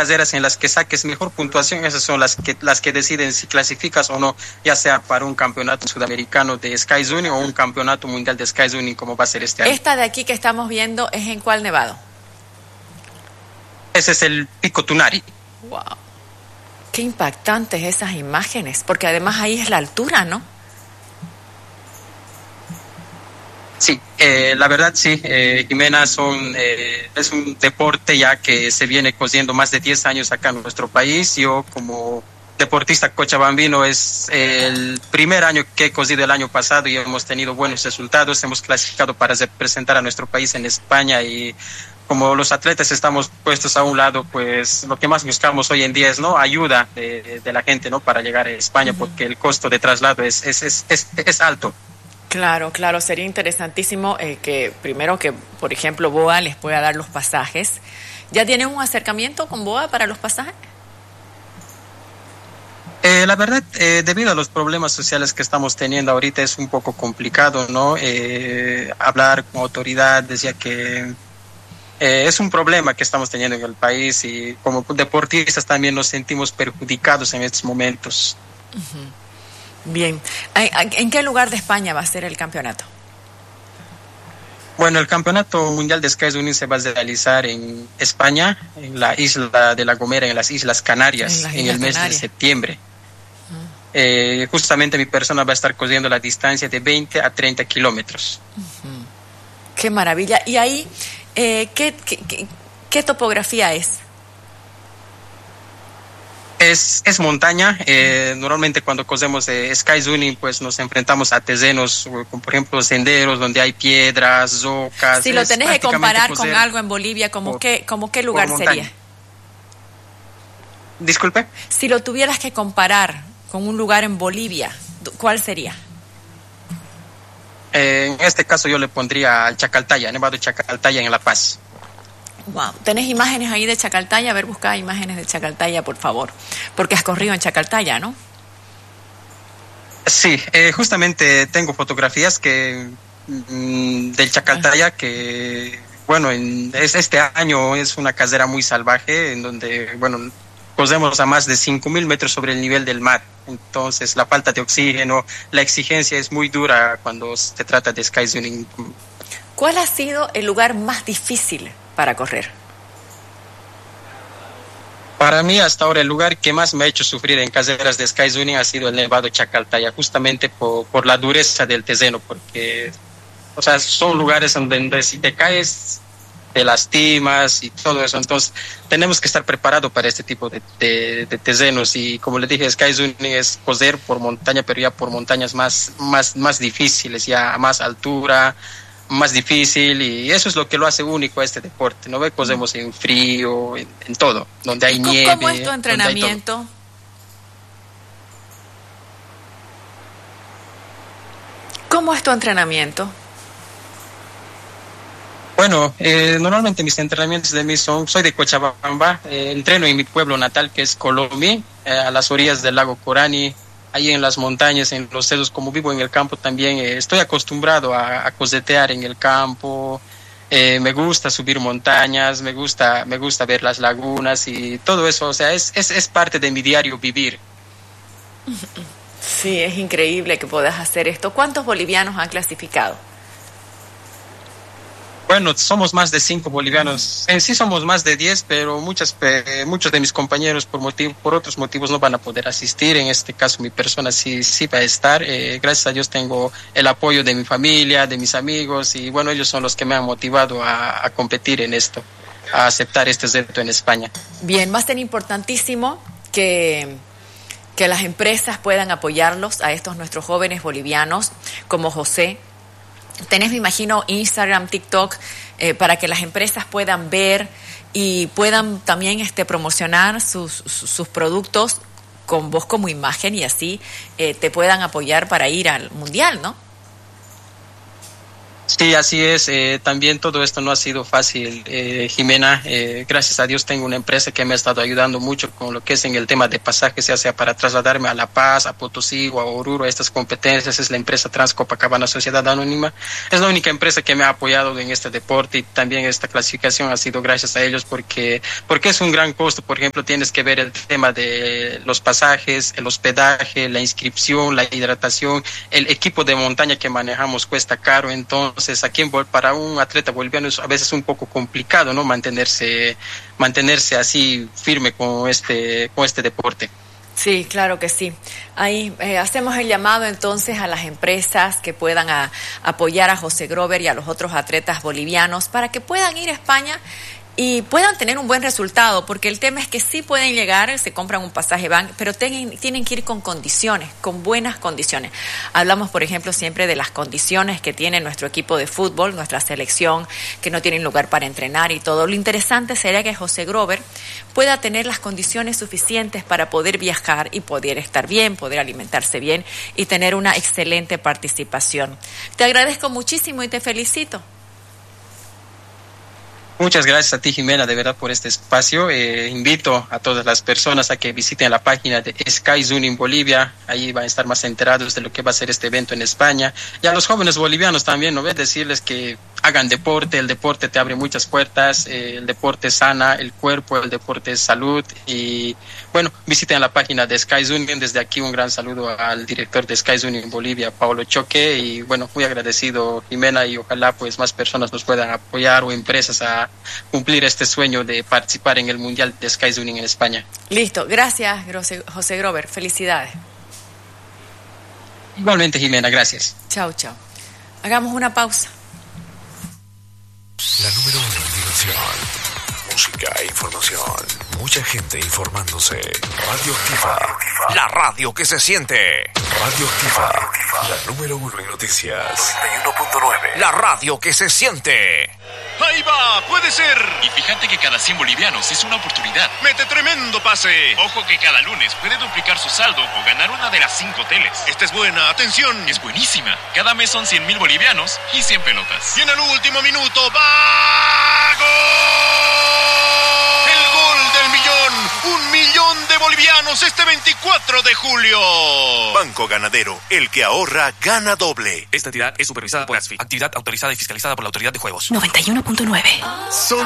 carreras en las que saques mejor puntuación, esas son las que deciden si clasificas o no, ya sea para un campeonato sudamericano de Skyzooning o un campeonato mundial de Skyzooning como va a ser este año. Esta de aquí que estamos viendo, ¿es en cuál nevado? Ese es el Pico Tunari. Wow. Qué impactantes esas imágenes, porque además ahí es la altura, ¿no? Sí, la verdad sí, Jimena, es un deporte ya que se viene cosiendo más de 10 años acá en nuestro país. Yo como deportista cochabambino es el primer año que he cosido el año pasado y hemos tenido buenos resultados. Hemos clasificado para representar a nuestro país en España y como los atletas estamos puestos a un lado, pues lo que más buscamos hoy en día es no ayuda de la gente, ¿no? Para llegar a España, porque el costo de traslado es alto. Claro, sería interesantísimo que primero que, por ejemplo, BOA les pueda dar los pasajes. ¿Ya tienen un acercamiento con BOA para los pasajes? La verdad, debido a los problemas sociales que estamos teniendo ahorita es un poco complicado, ¿no? Hablar con autoridades, ya que es un problema que estamos teniendo en el país y como deportistas también nos sentimos perjudicados en estos momentos. Uh-huh. Bien. ¿En qué lugar de España va a ser el campeonato? Bueno, el Campeonato Mundial de Skyzooning se va a realizar en España, en la isla de La Gomera, en las Islas Canarias, en el mes de septiembre. Uh-huh. Justamente mi persona va a estar corriendo la distancia de 20 a 30 kilómetros. Uh-huh. ¡Qué maravilla! ¿Y ahí qué topografía es? Es montaña. Normalmente cuando cosemos Skyzooning pues nos enfrentamos a terrenos, como por ejemplo senderos donde hay piedras, rocas. Si lo tenés que comparar con algo en Bolivia, ¿como qué lugar sería? Disculpe. Si lo tuvieras que comparar con un lugar en Bolivia, ¿cuál sería? En este caso yo le pondría al Chacaltaya, Nevado de Chacaltaya en La Paz. Wow. ¿Tenés imágenes ahí de Chacaltaya? A ver, busca imágenes de Chacaltaya, por favor. Porque has corrido en Chacaltaya, ¿no? Sí, justamente tengo fotografías del Chacaltaya que, bueno, este año es una carrera muy salvaje en donde, bueno, corremos a más de 5.000 metros sobre el nivel del mar. Entonces, la falta de oxígeno, la exigencia es muy dura cuando se trata de Skyzooning. ¿Cuál ha sido el lugar más difícil para correr? Para mí, hasta ahora, el lugar que más me ha hecho sufrir en carreras de Skyzooning ha sido el Nevado Chacaltaya, justamente por la dureza del terreno, porque, o sea, son lugares donde si te caes, te lastimas y todo eso. Entonces, tenemos que estar preparados para este tipo de terrenos. Y como les dije, Skyzooning es correr por montaña, pero ya por montañas más difíciles, ya a más altura, más difícil, y eso es lo que lo hace único a este deporte, ¿no? Corremos en frío, en todo, donde hay nieve. ¿Cómo es tu entrenamiento? ¿Cómo es tu entrenamiento? Bueno, normalmente mis entrenamientos soy de Cochabamba, entreno en mi pueblo natal que es Colomí, a las orillas del lago Corani, ahí en las montañas, en los cerros. Como vivo en el campo también, estoy acostumbrado a cosetear en el campo. Me gusta subir montañas, me gusta ver las lagunas y todo eso. O sea, es parte de mi diario vivir. Sí, es increíble que puedas hacer esto. ¿Cuántos bolivianos han clasificado? Bueno, somos más de 5 bolivianos. En sí somos más de 10, pero muchos de mis compañeros por otros motivos no van a poder asistir. En este caso mi persona sí va a estar. Gracias a Dios tengo el apoyo de mi familia, de mis amigos, y bueno, ellos son los que me han motivado a competir en esto, a aceptar este reto en España. Bien, va a ser importantísimo que las empresas puedan apoyarlos a estos nuestros jóvenes bolivianos como José. Tenés, me imagino, Instagram, TikTok, para que las empresas puedan ver y puedan también promocionar sus productos con vos como imagen, y así te puedan apoyar para ir al Mundial, ¿no? Sí, así es. También todo esto no ha sido fácil, Jimena. Gracias a Dios tengo una empresa que me ha estado ayudando mucho con lo que es en el tema de pasajes, ya sea para trasladarme a La Paz, a Potosí o a Oruro, a estas competencias. Es la empresa Transcopacabana Sociedad Anónima. Es la única empresa que me ha apoyado en este deporte, y también esta clasificación ha sido gracias a ellos porque es un gran costo. Por ejemplo, tienes que ver el tema de los pasajes, el hospedaje, la inscripción, la hidratación, el equipo de montaña que manejamos cuesta caro. Entonces, aquí para un atleta boliviano es a veces un poco complicado, ¿no? Mantenerse así firme con este deporte. Sí, claro que sí. Ahí hacemos el llamado entonces a las empresas que puedan apoyar a José Grover y a los otros atletas bolivianos para que puedan ir a España y puedan tener un buen resultado, porque el tema es que sí pueden llegar, se compran un pasaje, van, pero tienen que ir con condiciones, con buenas condiciones. Hablamos, por ejemplo, siempre de las condiciones que tiene nuestro equipo de fútbol, nuestra selección, que no tienen lugar para entrenar y todo. Lo interesante sería que José Grover pueda tener las condiciones suficientes para poder viajar y poder estar bien, poder alimentarse bien y tener una excelente participación. Te agradezco muchísimo y te felicito. Muchas gracias a ti, Jimena, de verdad, por este espacio. Invito a todas las personas a que visiten la página de SkyZooming Bolivia. Ahí van a estar más enterados de lo que va a ser este evento en España. Y a los jóvenes bolivianos también, ¿no ves? Decirles que hagan deporte. El deporte te abre muchas puertas. El deporte sana el cuerpo, el deporte es salud. Y bueno, visiten la página de SkyZooming. Desde aquí un gran saludo al director de SkyZooming Bolivia, Paulo Choque. Y bueno, muy agradecido, Jimena, y ojalá pues más personas nos puedan apoyar o empresas a cumplir este sueño de participar en el Mundial de SkyZooming en España. Listo, gracias José Grover, felicidades. Igualmente, Jimena, gracias. Chao, chao. Hagamos una pausa. La número 1 en diversión, música e información. Mucha gente informándose. Radio Activa, la radio que se siente. Radio Activa, la número 1 en noticias. 91.9, la radio que se siente. ¡Ahí va! ¡Puede ser! Y fíjate que cada 100 bolivianos es una oportunidad. ¡Mete tremendo pase! Ojo que cada lunes puede duplicar su saldo o ganar una de las 5 teles. Esta es buena, atención. Es buenísima. Cada mes son 100,000 bolivianos y 100 pelotas. Y en el último minuto, ¡va! ¡Gol! ¡El gol del millón! 1.000.000 de bolivianos este 24 de julio. Banco Ganadero, el que ahorra, gana doble. Esta entidad es supervisada por ASFI, actividad autorizada y fiscalizada por la Autoridad de Juegos. 91.9.